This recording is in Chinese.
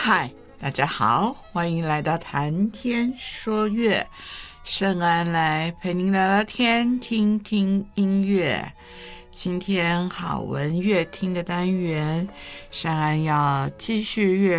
嗨，大家好，欢迎来到谈天说乐，圣安来陪您聊聊天，听听音乐。今天好文乐听的单元，圣安要继续阅